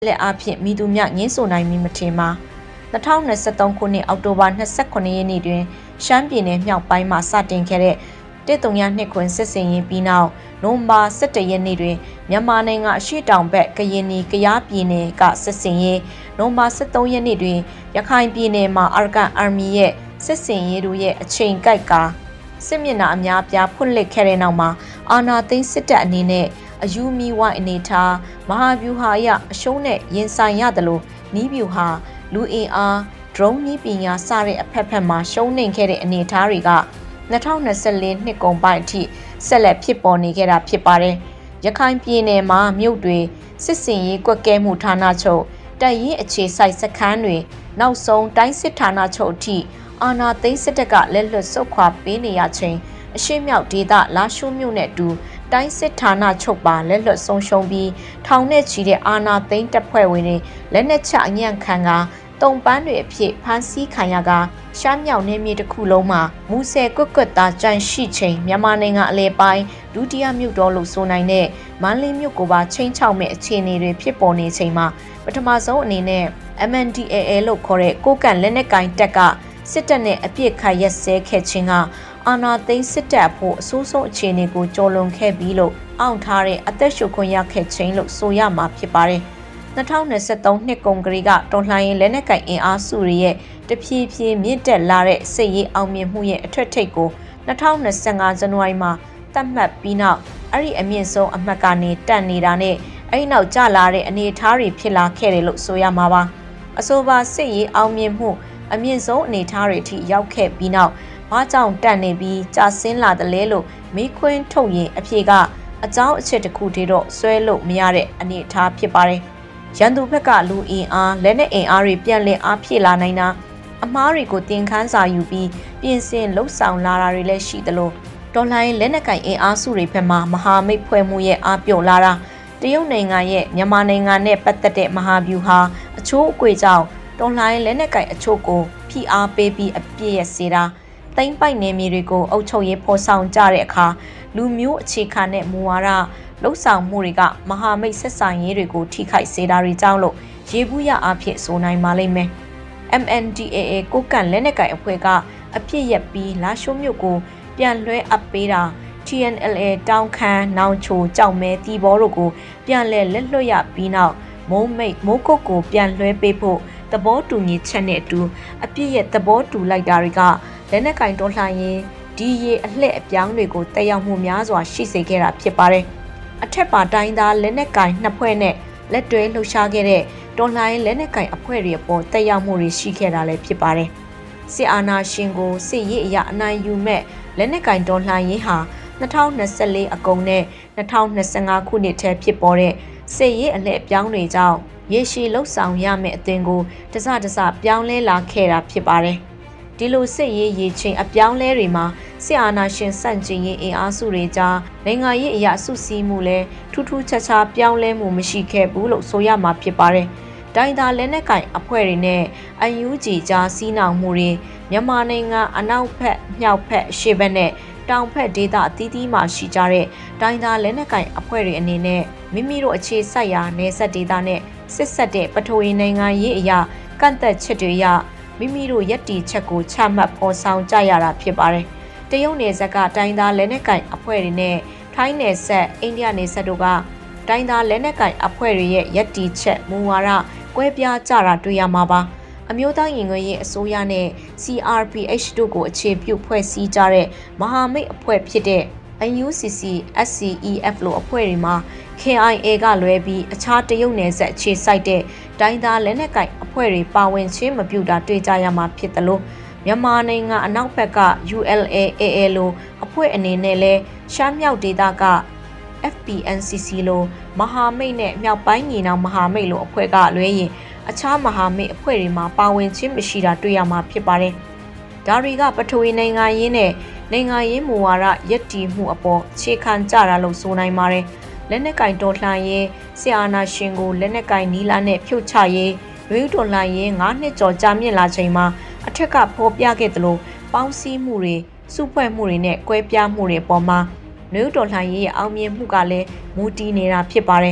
လက်အဖြစ်မိသူမြငင်းဆိုနိုင်မည်မထင်ပါ2023ခုနှစ်အောက်တိုဘာ29ရက်နေ့တွင်ရှမ်းပြည်နယ်မြောက်ပိုင်းမှစတင်ခဲ့တဲ့132ခွင်စစ်စင်ရင်ပြီးနောက်နိုဝင်ဘာ17ရက်နေ့တွင်မြန်မာနိုင်ငံအရှေ့တောင်ဘက်ကရင်နီကယားပြည်နယ်ကစစ်စင်ရေးနိုဝင်ဘာ13ရက်နေ့တွင်ရခိုင်ပြည်နယ်မှာအာရကန်အာမီရဲ့စစ်စင်ရေးတို့ရဲ့အချိန်ကိုက်ကာစစ်မျက်နှာအများပြားဖွင့်လှစ်ခဲ့တဲ့နောက်မှာအာဏာသိမ်းစစ်တပ်အနေနဲ့အယူမီဝိုင်းအနေထားမဟာဗျူဟာအရအရှုံးနဲ့ရင်ဆိုင်ရတယ်လို့နီးဗျူဟာလူအင်အားဒရုန်းနည်းပညာစတဲ့အဖက်ဖက်မှာရှုံးနိမ့်ခဲ့တဲ့အနေအထားတွေက2024နှစ်ကုန်ပိုင်းအထိဆက်လက်ဖြစ်ပေါ်နေခဲ့တာဖြစ်ပါတယ်။ရခိုင်ပြည်နယ်မှာမြို့တွေစစ်စင်ရေးကွက်ကဲမှုဌာနချုပ်တပ်ရင်းအခြေစိုက်စခန်းတွေနောက်ဆုံးတိုင်းစစ်ဌာနချုပ်အထိအာဏာသိမ်းစစ်တပ်ကလက်လွတ်ဆုတ်ခွာပေးနေရချိန်အရှေ့မြောက်ဒေသလာရှိုးမြို့နဲ့အတူတိုင်းစစ်ဌာနချုပ်ပါလက်လွတ်ဆုံးရှုံးပြီးထောင်နဲ့ချီတဲ့အာဏာသိမ်းတပ်ဖွဲ့ဝင်တွေလက်နက်ချအညံ့ခံကတုံပန်းတွေအဖြစ်ဖမ်းဆီးခံရကရှမ်းမြောက်နယ်မြေတစ်ခုလုံးမှာမူဆယ်ကွတ်သားကြန့်ရှိချိန်မြန်မာနိုင်ငံအလဲပိုင်းဒုတိယမြို့တော်လို့ဆိုနိုင်တဲ့မန္တလေးမြို့ကိုပါချင်းချောက်မဲ့အခြေအနေတွေဖြစ်ပေါ်နေချိန်မှာပထမဆုံးအနေနဲ့ MNDAA လို့ခေါ်တဲ့ကိုကန့်လက်နက်ကင်တပ်ကစစ်တပ်နဲ့အပြစ်ခတ်ရက်စဲခဲ့ခြင်းကအာဏာသိမ်းစစ်တပ်အဖို့အဆိုးဆုံးအခြေအနေကိုကျော်လွန်ခဲ့ပြီးလို့အောင့်ထားတဲ့အသက်ရှူခွင့်ရခဲ့ခြင်းလို့ဆိုရမှာဖြစ်ပါတယ်2023နှစ်ကုန်ကလေးကတော်လှန်ရေးလက်နက်ကင်အင်အားစုတွေရဲ့တဖြည်းဖြည်းမြင့်တက်လာတဲ့စစ်ရေးအောင်မြင်မှုရဲ့အထွတ်ထိပ်ကို2025ဇန်နဝါရီမှာသတ်မှတ်ပြီးနောက်အဲ့ဒီအမြင့်ဆုံးအမှတ်ကနေတက်နေတာနဲ့အဲ့နောက်ကျလာတဲ့အနေအထားတွေဖြစ်လာခဲ့တယ်လို့ဆိုရမှာပါအဆိုပါစစ်ရေးအောင်မြင်မှုအမြင့်ဆုံးအနေအထားတွေအထိရောက်ခဲ့ပြီးနောက်ဘာကြောင့်တက်နေပြီးကြာဆင်းလာတယ်လဲလို့မိခွင်းထုတ်ရင်အဖြေကအကြောင်းအချက်တစ်ခုတည်းတော့ဆွဲလို့မရတဲ့အနေအထားဖြစ်ပါတယ်ရန်သူဘက်ကလူအင်အားလက်နက်အင်အားတွေပြန်လည်အားဖြည့်လာနိုင်တာအမားတွေကိုတင်ခန်းစာယူပြီးပြင်ဆင်လှုပ်ဆောင်လာတာတွေလည်းရှိသလိုတော်လှန်ရေးလက်နက်ကင်အင်အားစုတွေဘက်မှမဟာမိတ်ဖွဲ့မှုရဲ့အားပြုတ်လာတာတရုတ်နိုင်ငံရဲ့မြန်မာနိုင်ငံနဲ့ပတ်သက်တဲ့မဟာဗျူဟာအချိုးအကွေကြောင့်တော်လှန်ရေးလက်နက်ကင်အချို့ကိုဖိအားပေးပြီးအပြည့်ရစေတာတိမ့်ပိုက်နယ်မြေတွေကိုအုပ်ချုပ်ရေးဖော်ဆောင်ကြတဲ့အခါလူမျိုးအခြေခံတဲ့မူဝါဒလှုပ်ဆောင်မှုတွေကမဟာမိတ်ဆက်ဆံရေးတွေကိုထိခိုက်စေတာတွေကြောင့်လို့ရေဘူးရအဖြစ်ဆိုနိုင်ပါလိမ့်မယ်။ MNDAA ကိုကန့်လက်နက်ကိုင်အဖွဲ့ကအပြစ်ရက်ပြီးလာရှိုးမြို့ကိုပြန်လွှဲအပ်ပေးတာ TNLA တောင်ခမ်းနောင်ချိုကြောက်မဲတီဘောတို့ကိုပြန်လဲလက်လွတ်ရပြီးနောက်မိုးကုတ်ကိုပြန်လွှဲပေးဖို့သဘောတူညီချက်နဲ့အတူအပြစ်ရဲ့သဘောတူလိုက်တာတွေကလက်နက်ကင်တော်လှန်ရေးဒီရေအလှည့်အပြောင်းတွေကိုတက်ရောက်မှုများစွာရှိစေခဲ့တာဖြစ်ပါတယ်။အထက်ပါတိုင်းသားလက်နက်ကင်နှစ်ဖွဲ့နဲ့လက်တွဲလှုပ်ရှားခဲ့တဲ့တော်လှန်ရေးလက်နက်ကင်အဖွဲ့တွေအပေါ်တက်ရောက်မှုတွေရှိခဲ့တာလည်းဖြစ်ပါတယ်။စစ်အာဏာရှင်ကိုစစ်ရေးအရာအနိုင်ယူမဲ့လက်နက်ကင်တော်လှန်ရေးဟာ2024အကုန်နဲ့2025ခုနှစ်ထဲဖြစ်ပေါ်တဲ့စစ်ရေးအလှည့်အပြောင်းတွေကြောင့်ရေရှည်လှုပ်ဆောင်ရမယ့်အသင်းကိုတစပြောင်းလဲလာခဲ့တာဖြစ်ပါတယ်။ဒီလိုစစ်ရေးရေချိန်အပြောင်းလဲတွေမှာစစ်အာဏာရှင်စန့်ကျင်ရေးအင်အားစုတွေကြားနိုင်ငံရေးအရာစုစည်းမှုလဲထူးထူးခြားခြားပြောင်းလဲမှုမရှိခဲ့ဘူးလို့ဆိုရမှာဖြစ်ပါတယ်။တိုင်းသားလက်နက်ကင်အဖွဲ့တွေနဲ့UNGကြားစီးနှောင်မှုတွေမြန်မာနိုင်ငံအနောက်ဘက်မြောက်ဘက်အရှေ့ဘက်နဲ့တောင်ဘက်ဒေသအသီးသီးမှာရှိကြတဲ့တိုင်းသားလက်နက်ကင်အဖွဲ့တွေအနေနဲ့မိမိတို့အခြေစိုက်ရာနယ်စပ်ဒေသနဲ့စစ်ဆက်တဲ့ပထဝီနိုင်ငံရေးအရာကန့်သက်ချက်တွေအရမိမိတို့ယက်တီချက်ကိုချမှတ်ပေါ်ဆောင်ကြရတာဖြစ်ပါတယ်။တရုတ်နယ်စပ်ကတိုင်းသားလက်နက်ကင်အဖွဲ့တွေနဲ့ထိုင်းနယ်စပ်အိန္ဒိယနယ်စပ်တို့ကတိုင်းသားလက်နက်ကင်အဖွဲ့တွေရဲ့ယက်တီချက်မူဝါဒကွဲပြားကြတာတွေ့ရမှာပါ။အမျိုးသားရင်ခွင်ရေးအစိုးရနဲ့ CRPH တို့ကိုအခြေပြုဖွဲ့စည်းကြတဲ့မဟာမိတ်အဖွဲ့ဖြစ်တဲ့ UNCC SCEF လို့အဖွဲ့တွေမှာ KIA ကလွဲပြီးအခြားတရုတ်နယ်စပ်အခြေစိုက်တဲ့တိုင်းသားလက်နက်ကင်အဖွဲ့တွေပါဝင်ခြင်းမပြုတာတွေ့ကြရမှာဖြစ်တယ်လို့မြန်မာနိုင်ငံအနောက်ဘက်က ULA/AA လို့အဖွဲ့အနေနဲ့လဲရှမ်းမြောက်ဒေသက FPNCC လို့မဟာမိတ်နဲ့မြောက်ပိုင်းညီနောင်မဟာမိတ်လို့အဖွဲ့ကလွဲရင်အခြားမဟာမိတ်အဖွဲ့တွေမှာပါဝင်ခြင်းမရှိတာတွေ့ရမှာဖြစ်ပါတယ်။ဒါတွေကပထဝီနိုင်ငံရေးနဲ့နိုင်ငံရေးမူဝါဒယက်တီမှုအပေါ်ခြေခံကြတာလို့ဆိုနိုင်ပါတယ်။လက်နက်ကင်တော်လှန်ရေးစစ်အာဏာရှင်ကိုလက်နက်ကင်နီလာနဲ့ဖြုတ်ချရေးရွေးတော်လှန်ရေး9နှစ်ကျော်ကြာမြင့်လာချိန်မှာအထက်ကဖော်ပြခဲ့သလိုပေါင်းစည်းမှုတွေစုဖွဲ့မှုတွေနဲ့ကွဲပြားမှုတွေပေါ်မှာရွေးတော်လှန်ရေးရဲ့အောင်မြင်မှုကလည်းမူတည်နေတာဖြစ်ပါတယ်။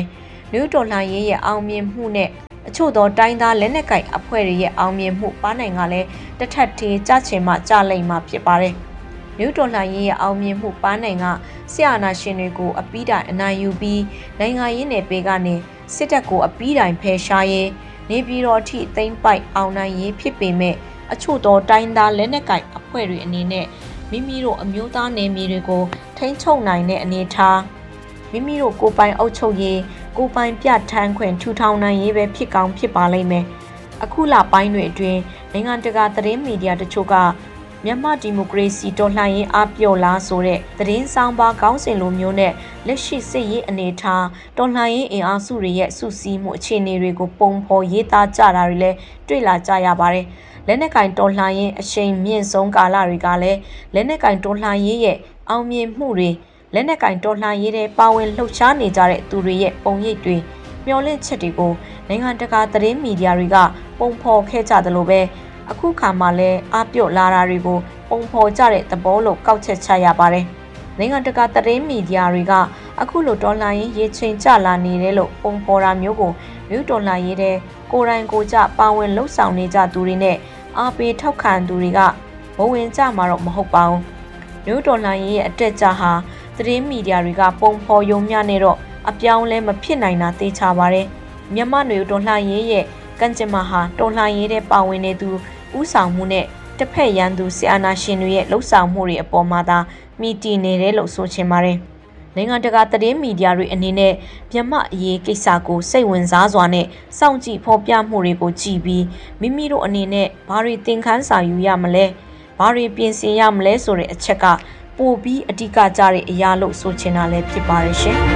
နျူးတော်လှန်ရေးရဲ့အောင်မြင်မှုနဲ့အချို့သောတိုင်းသားလက်နက်ကိုင်အဖွဲ့တွေရဲ့အောင်မြင်မှုပါနိုင်ကလည်းတစ်ထပ်သေးကြချင်မှကြလိမ့်မှာဖြစ်ပါတယ်။နျူးတော်လှန်ရေးရဲ့အောင်မြင်မှုပါနိုင်ကဆရာနာရှင်တွေကိုအပီးတိုင်အနိုင်ယူပြီးနိုင်ငံရေးနယ်ပယ်ကနေစစ်တပ်ကိုအပီးတိုင်ဖယ်ရှားရေးနေပြည်တော်အထိသိမ်းပိုက်အောင်နိုင်ရေးဖြစ်ပေမဲ့အချို့သောတိုင်းသားလက်နက်ကိုင်အဖွဲ့တွေအနေနဲ့မိမိတို့အမျိုးသားနယ်မြေတွေကိုထိန်းချုပ်နိုင်တဲ့အနေအထားမိမိတို့ကိုယ်ပိုင်အုပ်ချုပ်ရေးကိုယ်ပိုင်ပြဋ္ဌာန်းခွင့်ထူထောင်နိုင်ရေးပဲဖြစ်ကောင်းဖြစ်ပါလိမ့်မယ်။အခုလပိုင်းတွေအတွင်းနိုင်ငံတကာသတင်းမီဒီယာတချို့ကမြန်မာဒီမိုကရေစီတော်လှန်ရေးအပြော့လားဆိုတဲ့သတင်းဆောင်ပါခေါင်းစဉ်လိုမျိုးနဲ့လက်ရှိစစ်ရေးအနေအထားတော်လှန်ရေးအင်အားစုတွေရဲ့စုစည်းမှုအခြေအနေတွေကိုပုံဖော်ရေးသားကြတာတွေလည်းတွေ့လာကြရပါတယ်။လက်နက်ကင်တော်လှန်ရေးအရှိန်မြင့်ဆုံးကာလတွေကလည်းလက်နက်ကင်တော်လှန်ရေးရဲ့အောင်မြင်မှုတွေလက်နက်ကင်တော်လှန်ရေးတဲ့ပါဝင်လှုပ်ရှားနေကြတဲ့သူတွေရဲ့ပုံရိပ်တွေမျှော်လင့်ချက်တွေကိုနိုင်ငံတကာသတင်းမီဒီယာတွေကပုံဖော်ခဲ့ကြတယ်လို့ပဲအခုခါမှလည်းအပြုတ်လာတာတွေကိုပုံဖော်ကြတဲ့သဘောလို့ကောက်ချက်ချရပါတယ်။နိုင်ငံတကာသတင်းမီဒီယာတွေကအခုလိုတော်လှန်ရေးရေချိန်ကျလာနေတယ်လို့ပုံဖော်တာမျိုးကိုမြို့တော်လှန်ရေးတဲ့ကိုယ်တိုင်ကိုကြပါဝင်လှုပ်ဆောင်နေကြသူတွေနဲ့အားပေးထောက်ခံသူတွေကဘဝင်ကြမှာတော့မဟုတ်ပါဘူး။မြို့တော်လှန်ရေးရဲ့အတက်ကြဟာသတင်းမီဒီယာတွေကပုံဖော်ယုံမျှနဲ့တော့အပြောင်းလဲမဖြစ်နိုင်တာသိချပါတယ်။မြန်မာနယ်တော်လှန်ရေးရဲ့ကံကြမ္မာဟာတော်လှန်ရေးတဲ့ပါဝင်နေသူဥဆောင်မှုနဲ့တစ်ဖက်ရန်သူဆီအာနာရှင်တွေရဲ့လှုပ်ဆောင်မှုတွေအပေါ်မှာသာမိတီနေတယ်လို့ဆိုချင်ပါတယ်။နိုင်ငံတကာသတင်းမီဒီယာတွေအနေနဲ့မြန်မာအရေးကိစ္စကိုစိတ်ဝင်စားစွာနဲ့စောင့်ကြည့်ဖော်ပြမှုတွေကိုကြည့်ပြီးမိမိတို့အနေနဲ့ဘာတွေသင်ခန်းစာယူရမလဲဘာတွေပြင်ဆင်ရမလဲဆိုတဲ့အချက်ကပိုပြီးအဓိကကြတဲ့အရာလို့ဆိုချင်တာလည်းဖြစ်ပါရဲ့ရှင်။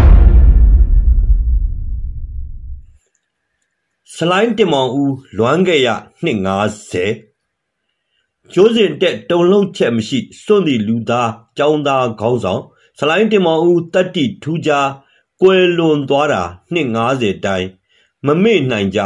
ဆလိုင်းတင်မောင်ဦးလွမ်းခဲ့ရနှစ်90ကျိုးစဉ်တက်တုံလုံးချက်မရှိစွန့်သည့်လူသားចောင်းသားခေါင်းဆောင်ဆလိုင်းတင်မောင်ဦးတတ္တိထူးခြားကွယ်လွန်သွားတာနှစ်90တိုင်မမေ့နိုင်ကြ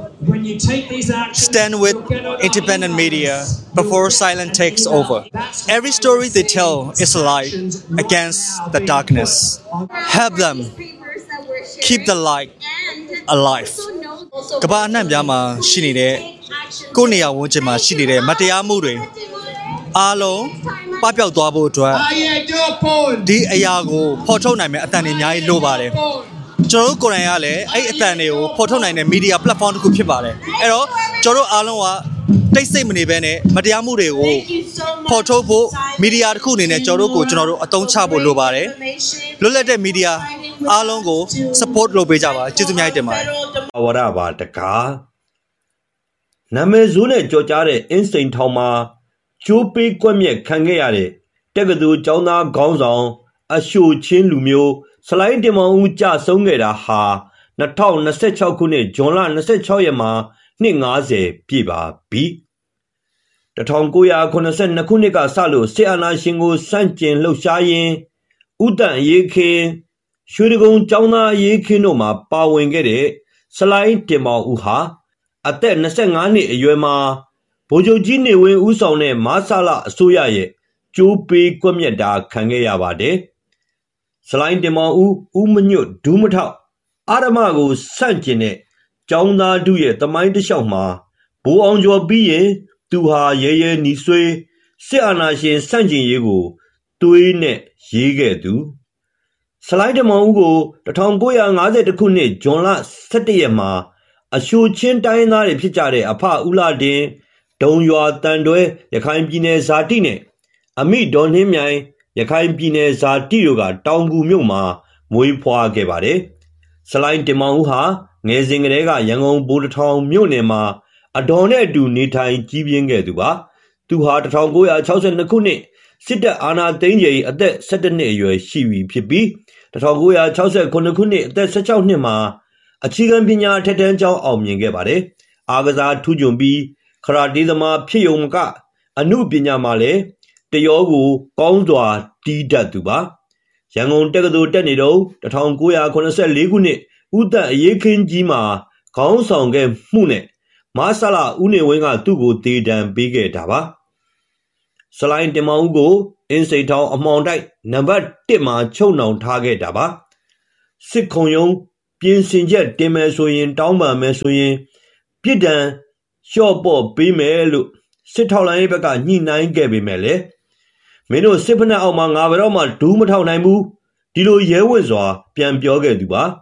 Stand with independent media before silence takes over. Every story they tell is a light against the darkness. Help them keep the light alive. ကမ္ဘာအနှံ့ပြားမှာရှိနေတဲ့ကိုယ့်နေရာဝန်းကျင်မှာရှိနေတဲ့မတရားမှုတွေအားလုံးပပျောက်သွားဖို့အတွက်ဒီအရာကိုဖော်ထုတ်နိုင်မယ့်အသံတွေအများကြီးလိုပါတယ်ကျွန်တော်တို့ကိုယ်တိုင်ကလည်းအဲ့အသံတွေကိုဖော်ထုတ်နိုင်တဲ့ media platform တစ်ခုဖြစ်ပါတယ်အဲ့တော့ကျွန်တော်တို့အားလုံးကတိတ်ဆိတ်မနေဘဲနဲ့မတရားမှုတွေကိုဖော်ထုတ်ဖို့ media တစ်ခုအနေနဲ့ကျွန်တော်တို့အသုံးချဖို့လိုပါတယ်လွတ်လပ်တဲ့ media အားလုံးကို support လုပ်ပေးကြပါကျေးဇူးများတင်ပါတယ်ဝရပါတကားနာမည်ဆိုးနဲ့ကြော်ကြားတဲ့အင်းစိန်ထောင်မှာကျိုးပေးကွက်မြက်ခံခဲ့ရတဲ့တက္ကသိုလ်ကျောင်းသားခေါင်းဆောင်အရှိုချင်းလူမျိုးဆလိုင်းတင်မောင်ဦးကြဆုံးခဲ့တာဟာ2026ခုနှစ်ဇွန်လ26ရက်မှာနှစ်90ပြည့်ပါပြီ1982ခုနှစ်ကစလို့စစ်အာဏာရှင်ကိုစန့်ကျင်လှုပ်ရှားရင်းဥတန့်ရေးခင်းရွှေတကုံကျောင်းသားရေးခင်းတို့မှာပါဝင်ခဲ့တဲ့ဆလိုင်းတင်မောင်ဦးဟာအသက်25နှစ်အရွယ်မှာဗိုလ်ချုပ်ကြီးနေဝင်းဦးဆောင်တဲ့မဆလအစိုးရရဲ့ကြိုးပေးကွက်မြက်တာခံခဲ့ရပါတယ်ဆလိုင်းတင်မောင်ဦးမညွတ်ဒူးမထောက်အာရမကိုဆန့်ကျင်တဲ့ကျောင်းသားတို့ရဲ့တမိုင်းတစ်လျှောက်မှာဘိုးအောင်ကျော်ပြီးရင်သူဟာရဲရဲနီဆွေးစစ်အာဏာရှင်ဆန့်ကျင်ရေးကိုသွေးနဲ့ရေးခဲ့သူဆလိုင်းတင်မောင်ဦးကို1950ခုနှစ်ဇွန်လ17ရက်မှာအရှိုချင်းတိုင်းသားတွေဖြစ်ကြတဲ့အဖဦးလာတင်ဒုံရွာတန်တွဲရခိုင်ပြည်နယ်ဇာတိနဲ့အမိဒေါ်နှင်းမြိုင်ရခိုင်ပြည်နယ်ဇာတိတို့ကတောင်ကူမြို့မှာမွေးဖွားခဲ့ပါတယ်။ဆလိုင်းတင်မောင်ဦးဟာငယ်စဉ်ကတည်းကရန်ကုန်ဗိုလ်တထောင်မြို့နယ်မှာအတော်နဲ့အတူနေထိုင်ကြီးပြင်းခဲ့သူပါ။သူဟာ1962ခုနှစ်စစ်တပ်အာဏာသိမ်းချိန်အသက်17နှစ်အရွယ်ရှိပြီဖြစ်ပြီး1969ခုနှစ်အသက်16နှစ်မှာအခြေခံပညာထက်တန်းကျောင်းအောင်မြင်ခဲ့ပါတယ်။အားကစားထူးချွန်ပြီးခရာတေးသမားဖြစ်ုံမကအမှုပညာမှာလည်းတရောကိုကောင်းစွာတီးတတ်သူပါရန်ကုန်တက္ကသိုလ်တက်နေတော့1984ခုနှစ်ဥတ္တအရေးခင်းကြီးမှာခေါင်းဆောင်ခဲ့မှုနဲ့မဆလဦးနေဝင်းကသူ့ကိုတေတံပေးခဲ့တာပါဆလိုင်းတင်မောင်ဦးကိုအင်းစိန်ထောင်အမှောင်တိုက်နံပါတ်1မှာချုပ်နှောင်ထားခဲ့တာပါစစ်ခုံရုံးပြင်ဆင်ချက်တင်မယ်ဆိုရင်တောင်းပန်မယ်ဆိုရင်ပြစ်ဒဏ်လျှော့ပေါ့ပေးမယ်လို့စစ်ထောက်လိုင်းဘက်ကညှိနှိုင်းခဲ့ပေမဲ့လေမင်းတို့စစ်ဖက်နှက်အောက်မှာငါဘယ်တော့မှဒူးမထောက်နိုင်ဘူးဒီလိုရဲဝံ့စွာပြန်ပြောခဲ့သူပါ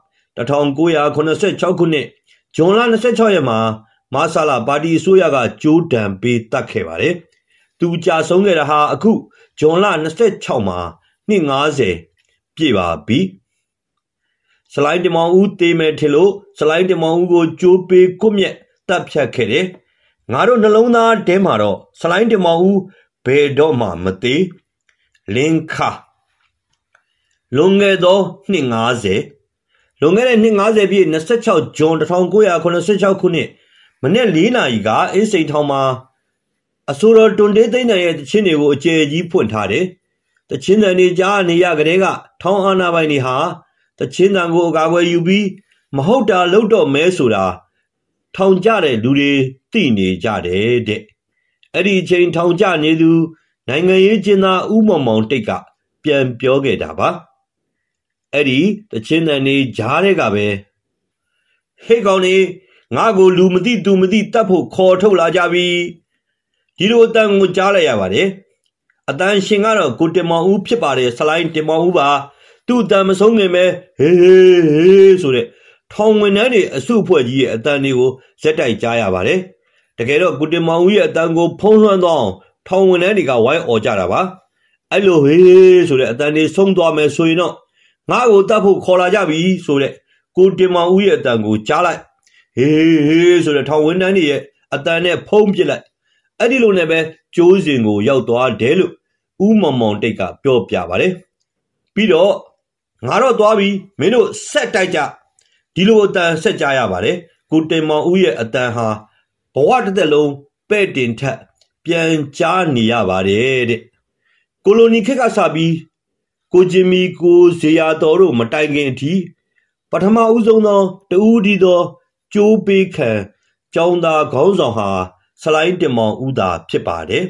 1986ခုနှစ်ဇွန်လ26ရက်မှာမဆလာပါတီအစိုးရကကြိုးတံပေးတတ်ခဲ့ပါတယ်သူကြာဆုံးခဲ့တာဟာအခုဇွန်လ26မှာနှစ်90ပြည့်ပါပြီစလိုင်းတမောင်ဦးတေးမယ်ထင်လို့စလိုင်းတမောင်ဦးကိုကြိုးပေးကွပ်မြက်တပ်ဖြတ်ခဲ့တယ်ငါတို့နှလုံးသားထဲမှာတော့စလိုင်းတမောင်ဦးဘယ်တော့မှမသေးလင်းခလွန်ခဲ့သောနှစ်90လွန်ခဲ့တဲ့နှစ်90ပြည့်26ဇွန်1986ခုနှစ်မနေ့4နာရီကအင်းစိန်ထောင်မှာအစိုးရတွန်တေးသိန်းရဲ့တခြင်းတွေကိုအကျယ်ကြီးဖွင့်ထားတယ်တခြင်းတန်တွေကြားနေရကြတဲ့ကထောင်အာဏာပိုင်တွေဟာတခြင်းတန်ကိုအကာအကွယ်ယူပြီးမဟုတ်တာလုပ်တော့မဲဆိုတာထောင်ကြတဲ့လူတွေသိနေကြတယ်တဲ့အဲ့ဒီအချိန်ထောင်ကြနေသူနိုင်ငံရေးကျင်းသားဦးမောင်မောင်တိတ်ကပြန်ပြောခဲ့တာပါအဲ့ဒီတခြင်းတန်တွေကြားတဲ့ကပဲဟေ့ကောင်နေငါကိုလူမသိသူမသိတတ်ဖို့ခေါ်ထုတ်လာကြပြီဒီလိုအတန်ကိုကြားလိုက်ရပါတယ်အတန်ရှင်ကတော့ကိုတင်မောင်ဦးဖြစ်ပါတယ်စလိုင်းတင်မောင်ဦးပါသူ့အတန်မဆုံးခင်ပဲဟေးဟေးဆိုတဲ့ထောင်ဝင်နှန်းတွေအစုအဖွဲ့ကြီးရဲ့အတန်တွေကိုဇက်တိုက်ကြားရပါတယ်တကယ်တော့ကိုတင်မောင်ဦးရဲ့အတန်ကိုဖုံးလွှမ်းသွားအောင်ထောင်ဝင်နှန်းတွေကဝိုင်းអော်ကြတာပါအဲ့လိုဟေးဆိုတဲ့အတန်တွေဆုံးသွားမယ်ဆိုရင်တော့ငါ့ကိုတတ်ဖို့ခေါ်လာကြပြီဆိုတဲ့ကိုတင်မောင်ဦးရဲ့အတန်ကိုကြားလိုက်ဟေးဆိုတဲ့ထောင်ဝင်နှန်းတွေရဲ့အတန်နဲ့ဖုံးပစ်လိုက်အဲ့ဒီလိုနဲ့ပဲကျိုးစင်ကိုရောက်သွားတယ်လို့ဦးမောင်မောင်တိတ်ကပြောပြပါတယ်ပြီးတော့ငါတော့သွားပြီမင်းတို့ဆက်တိုက်ကြဒီလိုအတန်ဆက်ကြရပါတယ်ကိုတင်မောင်ဦးရဲ့အတန်ဟာဘဝတစ်သက်လုံးပဲ့တင်ထက်ပြန်ကြားနေရပါတယ်တဲ့ကိုလိုနီခေတ်ကစပြီးကိုဂျင်မီကိုဇေယျတော်တို့မတိုင်ခင်အထိပထမဦးဆုံးသောတဦးဒီသောကျိုးပေးခံကျောင်းသားခေါင်းဆောင်ဟာစလိုင်းတင်မောင်ဦးသာဖြစ်ပါတယ်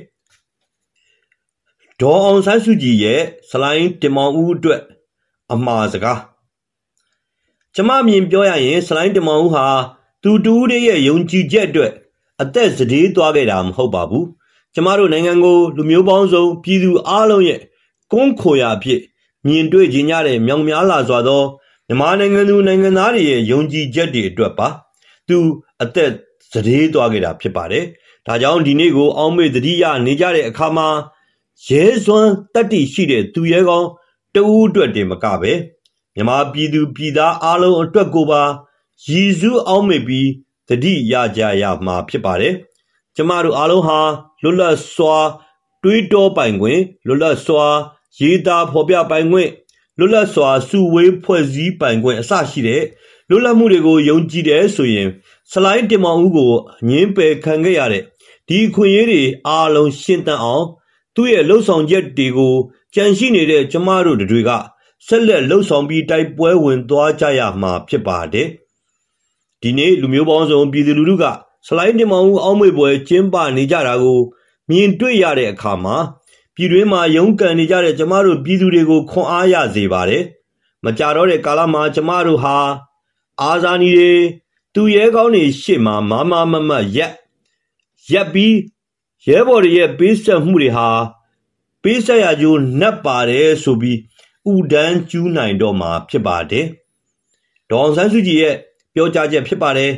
ဒေါ်အောင်ဆန်းစုကြည်ရဲ့စလိုင်းတင်မောင်ဦးအတွက်အမှားစကားကျမမြင်ပြောရရင်စလိုင်းတင်မောင်ဦးဟာသူတူးရဲ့ယုံကြည်ချက်အတွက်အသက်စတေးသွားခဲ့တာမဟုတ်ပါဘူးကျမတို့နိုင်ငံကိုလူမျိုးပေါင်းစုံပြည်သူအားလုံးရဲ့ကွန်းခိုရာအဖြစ်မြင်တွေ့ကြရတဲ့မြောင်များလာစွာသောမြန်မာနိုင်ငံသူနိုင်ငံသားတွေရဲ့ယုံကြည်ချက်တွေအတွက်ပါသူအသက်စတေးသွားခဲ့တာဖြစ်ပါတယ်ဒါကြောင့်ဒီနေ့ကိုအောက်မေ့တတိယနေကြတဲ့အခါမှာရဲစွမ်းတတ္တိရှိတဲ့သူရဲကောင်းတဦးအတွက်တင်မကပဲမြန်မာပြည်သူပြည်သားအားလုံးအတွက်ကိုပါရည်စူးအောက်မေ့ပြီးတတိယကြရမှာဖြစ်ပါတယ်ကျမတို့အားလုံးဟာလွတ်လပ်စွာတွေးတောပိုင်ခွင့်လွတ်လပ်စွာရေးသားဖော်ပြပိုင်ခွင့်လွတ်လပ်စွာစုဝေးဖွဲ့စည်းပိုင်ခွင့်အစရှိတဲ့လွတ်လပ်မှုတွေကိုယုံကြည်တယ်ဆိုရင်စလိုင်းတင်မောင်ဦးကိုငင်းပယ်ခံခဲ့ရတဲ့ဒီခွင့်ရေးတွေအားလုံးရှင်းတန်းအောင်သူ့ရဲ့လှုပ်ဆောင်ချက်တွေကိုကြံရှိနေတဲ့ကျမတို့တွေကဆက်လက်လှုပ်ဆောင်ပြီးတိုက်ပွဲဝင်သွားကြရမှာဖြစ်ပါတယ်ဒီနေ့လူမျိုးပေါင်းစုံပြည်သူလူထုကစလိုင်းတင်မောင်ဦးအောက်မေ့ပွဲကျင်းပနေကြတာကိုမြင်တွေ့ရတဲ့အခါမှာပြည်တွင်းမှာရုန်းကန်နေကြတဲ့ကျမတို့ပြည်သူတွေကိုခွန်အားရစေပါတယ်မကြတော့တဲ့ကာလမှာကျမတို့ဟာအာဇာနည်တွေသူရဲကောင်းတွေရှေ့မှာမမရက်ပြီးရဲဘော်တွေရဲ့ပေးဆက်မှုတွေဟာပေးဆက်ရကြိုးနှက်ပါတယ်ဆိုပြီးဥဒန်းကျူးနိုင်တော့မှာဖြစ်ပါတယ်ဒေါ်အောင်ဆန်းစုကြည်ရဲ့ပြောကြားချက်ဖြစ်ပါတယ်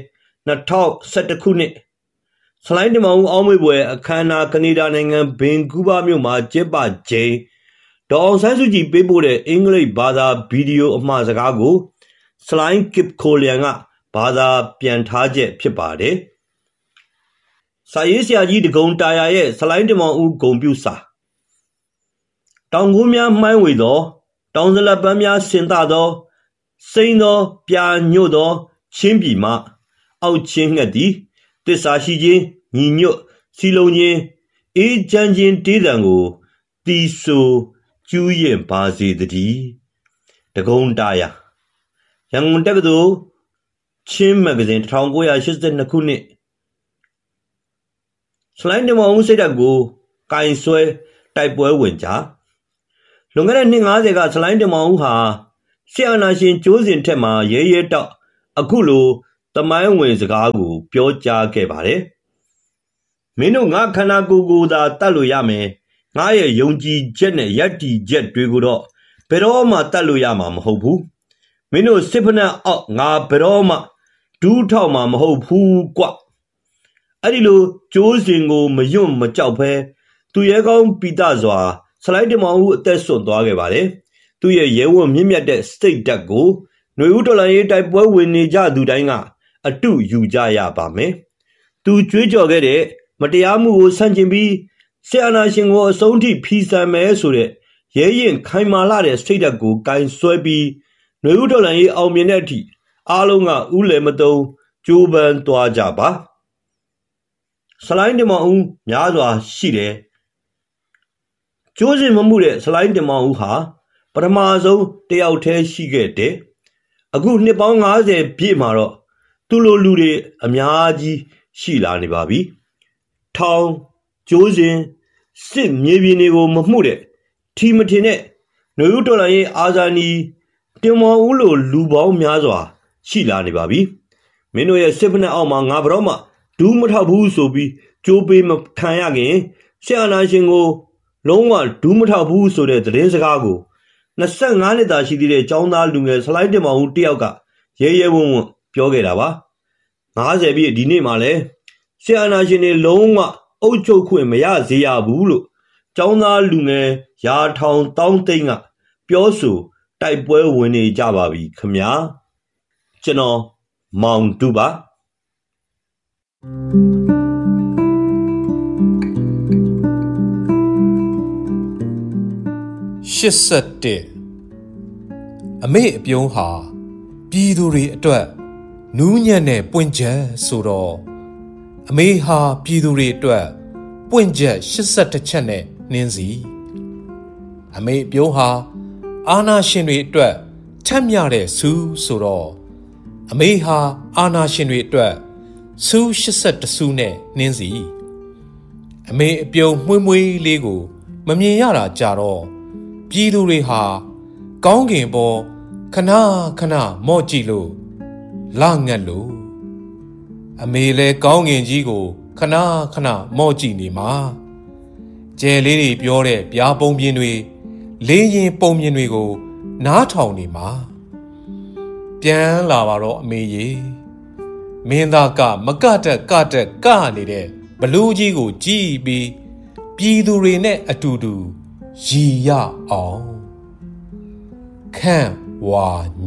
2011ခုနှစ်စလိုင်းတင်မောင်ဦးအောက်မေ့ပွဲအခမ်းအနားကနေဒါနိုင်ငံဘင်ကူးဗားမြို့မှာကျင်းပချိန်ဒေါ်အောင်ဆန်းစုကြည်ပေးပို့တဲ့အင်္ဂလိပ်ဘာသာဗီဒီယိုအမှားစကားကိုစလိုင်းကစ်ခိုလျန်ကဘာသာပြန်ထားချက်ဖြစ်ပါတယ်စာရေးဆရာကြီးဒဂုံတာယာရဲ့စလိုင်းတင်မောင်ဦးဂုံပြုစာတောင်ကူးများမှိုင်းဝေသောတောင်စလပန်းများဆင်သသောစိမ့်သောပြာညွတ်သောချင်းပြည်မှအောက်ချင်းငှက်သည်တစ္ဆာရှိခြင်းညီညွတ်စီလုံးခြင်းအေးချမ်းခြင်းတေးသံကိုတီဆိုကျူးရင်ပါစေတည်းဒဂုံတာယာရန်ကုန်တက္ကသိုလ်ချင်းမဂ္ဂဇင်း1982ခုနှစ်စလိုင်းတင်မောင်ဦးစိတ်ဓာတ်ကိုကင်ဆွဲတိုက်ပွဲဝင်ကြလွန်ခဲ့တဲ့နှစ်90ကစလိုင်းတင်မောင်ဦးဟာဆီယနာရှင်ကျိုးစင်ထက်မှာရဲတောက်အခုလိုသမိုင်းဝင်စကားကိုပြောကြားခဲ့ပါတယ်မင်းတို့ငါခန္ဓာကိုယ်ကိုသာတတ်လို့ရမယ်ငါရဲ့ယုံကြည်ချက်နဲ့ယက်တီချက်တွေကိုတော့ဘယ်တော့မှတတ်လို့ရမှာမဟုတ်ဘူးမင်းတို့စစ်ဖက်နှက်အောက်ငါဘယ်တော့မှဒူးထောက်မှာမဟုတ်ဘူးကွအဲ့ဒီလိုကျိုးစင်ကိုမယွန့်မကြောက်ဖဲသူရဲကောင်းပိတစွာစလိုက်တမောင်ဦးအသက်ဆွသွားခဲ့ပါတယ်သူရဲ့ရဲဝံမြင့်မြတ်တဲ့စတိတ်ဓာတ်ကိုຫນွေဦးတော်လှန်ရေးတိုက်ပွဲဝင်နေကြသူတိုင်းကအတုယူကြရပါမယ်သူကြွေးကြော်ခဲ့တဲ့မတရားမှုကိုဆန့်ကျင်ပြီးဆီယနာရှင်ကိုအဆုံးထိဖီဆန်မယ်ဆိုတဲ့ရဲရင်ခိုင်မာလာတဲ့စတိတ်ဓာတ်ကိုကင်ဆွဲပြီးຫນွေဦးတော်လှန်ရေးအောင်မြင်တဲ့အထိအားလုံးကဥလယ်မတုံကြိုးပမ်းသွားကြပါစလိုင်းတင်မောင်ဦးများစွာရှိတယ်ကျိုးစင်မမှုတဲ့စလိုင်းတင်မောင်ဦးဟာပထမဆုံးတယောက်တည်းရှိခဲ့တယ်အခုနှစ်ပေါင်း90ပြည့်မှာတော့သူ့လိုလူတွေအများကြီးရှိလာနေပါပြီထောင်ကျိုးစင်စစ်မြေပြင်တွေကိုမမှုတဲ့ထီမထင်တဲ့ຫນွေဦးတော်လှန်ရေးအာဇာနည်တင်မောင်ဦးလိုလူပေါင်းများစွာရှိလာနေပါပြီမင်းတို့ရဲ့စစ်ဖက်နှက်အောက်မှာငါဘရောမှဒူးမထောက်ဘူးဆိုပြီးကြိုးပေးမခံရခင်ဆီယနာရှင်ကိုလုံးဝဒူးမထောက်ဘူးဆိုတဲ့သတင်းစကားကို25နှစ်သာရှိသေးတဲ့ចောင်းသားလူငယ်စလိုက်တင်မောင်ဦးတယောက်ကရဲရဲဝံ့ဝံ့ပြောခဲ့တာပါ90ပြည့်ဒီနေ့မှလည်းဆီယနာရှင်တွေလုံးဝအုပ်ချုပ်ခွင့်မရစေရဘူးလို့ចောင်းသားလူငယ်ရာထောင်တောင်းသိန်းကပြောဆိုတိုက်ပွဲဝင်နေကြပါပြီခမညာကျွန်တော်မောင်တူပါ 81အမေအပြုံးဟာပြည်သူတွေအတွက်နူးညံ့တဲ့ပွင့်ချက်ဆိုတော့အမေဟာပြည်သူတွေအတွက်ပွင့်ချက်81ချက်နဲ့နှင်းစီအမေအပြုံးဟာအာနာရှင်တွေအတွက်ထက်မြတဲ့ဆူဆိုတော့အမေဟာအာနာရှင်တွေအတွက်ဆူ82ဆူနဲ့နှင်းစီအမေအပြုံးမွှေးမွှေးလေးကိုမမြင်ရတာကြတော့ပြည်သူတွေဟာကောင်းကင်ပေါ်ခဏခဏမော့ကြည့်လို့လငတ်လို့အမေလဲကောင်းကင်ကြီးကိုခဏခဏမော့ကြည့်နေမှာကျယ်လေးတွေပြောတဲ့ပြားပုံပြင်းတွေလေးရင်ပုံပြင်းတွေကိုနားထောင်နေမှာပြန်လာပါတော့အမေရေမင်းသားကမကတက်ကနေတဲ့ဘလူးကြီးကိုကြည့်ပြီးပြည်သူတွေနဲ့အတူတူရည်ရအောင်ခန့်ဝါ